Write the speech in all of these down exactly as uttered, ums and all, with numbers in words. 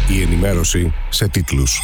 Η ενημέρωση σε τίτλους.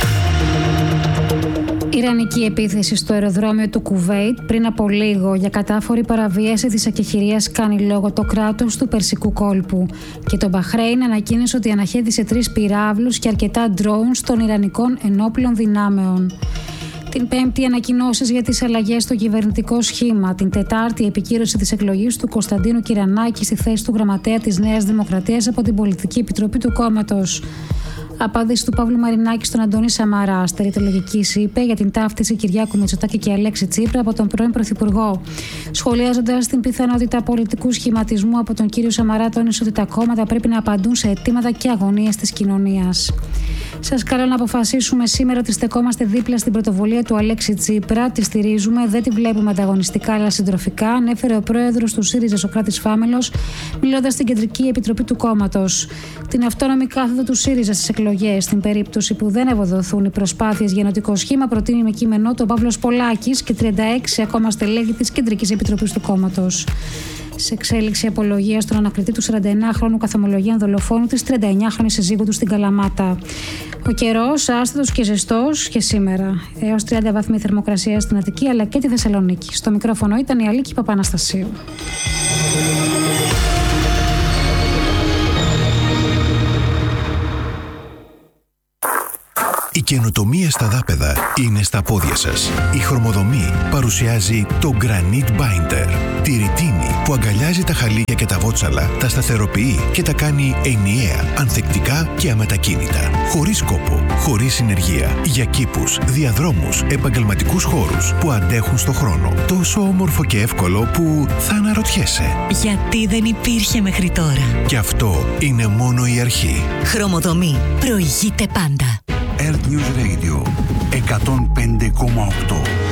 Ιρανική επίθεση στο αεροδρόμιο του Κουβέιτ πριν από λίγο για κατάφορη παραβίαση της ακεχηρίας κάνει λόγο το κράτος του Περσικού κόλπου. Και το Μπαχρέιν ανακοίνωσε ότι αναχέτησε τρεις πυράβλους και αρκετά drones των Ιρανικών ενόπλων δυνάμεων. Την Πέμπτη, ανακοινώσεις για τις αλλαγές στο κυβερνητικό σχήμα. Την Τετάρτη, η επικύρωση της εκλογής του Κωνσταντίνου Κυρανάκη στη θέση του γραμματέα της Νέας Δημοκρατίας από την Πολιτική Επιτροπή του κόμματος. Απάντηση του Παύλου Μαρινάκη στον Αντώνη Σαμαρά. Στερείται λογικής, είπε, για την ταύτιση Κυριάκου Μητσοτάκη και Αλέξη Τσίπρα από τον πρώην Πρωθυπουργό. Σχολιάζοντας την πιθανότητα πολιτικού σχηματισμού από τον κύριο Σαμαρά, τόνισε ότι τα κόμματα πρέπει να απαντούν σε αιτήματα και αγωνίες της κοινωνίας. Σας καλώ να αποφασίσουμε σήμερα ότι στεκόμαστε δίπλα στην πρωτοβουλία του Αλέξη Τσίπρα. Τη στηρίζουμε, δεν τη βλέπουμε ανταγωνιστικά αλλά συντροφικά, ανέφερε ο πρόεδρος του ΣΥΡΙΖΑ Σωκράτης Φάμελος, μιλώντας στην Κεντρική Επιτροπή του κόμματος. Την αυτόνομη κάθοδο του ΣΥΡΙΖΑ στις εκλογές, στην περίπτωση που δεν ευοδοθούν οι προσπάθειες για ενωτικό σχήμα, προτείνει με κείμενό τον Παύλος Πολάκης και τριάντα έξι ακόμα στελέχη της Κεντρικής Επιτροπής του κόμματος. Σε εξέλιξη απολογία στον ανακριτή του σαρανταεννιάχρονου καθομολογίαν δολοφόνου της τριανταεννιάχρονης συζύγου του στην Καλαμάτα. Ο καιρός άστατος και ζεστός και σήμερα. Έως τριάντα βαθμοί θερμοκρασία στην Αττική αλλά και τη Θεσσαλονίκη. Στο μικρόφωνο ήταν η Αλίκη Παπαναστασίου. Η καινοτομία στα δάπεδα είναι στα πόδια σας. Η Χρωμοδομή παρουσιάζει το Granite Binder. Τη ρητίνη που αγκαλιάζει τα χαλίκια και τα βότσαλα, τα σταθεροποιεί και τα κάνει ενιαία, ανθεκτικά και αμετακίνητα. Χωρίς κόπο, χωρίς συνεργεία. Για κήπους, διαδρόμους, επαγγελματικούς χώρους που αντέχουν στο χρόνο. Τόσο όμορφο και εύκολο που θα αναρωτιέσαι. Γιατί δεν υπήρχε μέχρι τώρα. Και αυτό είναι μόνο η αρχή. Χρωμοδομή. Προηγείται πάντα. Earth News Radio εκατόν πέντε κόμμα οκτώ.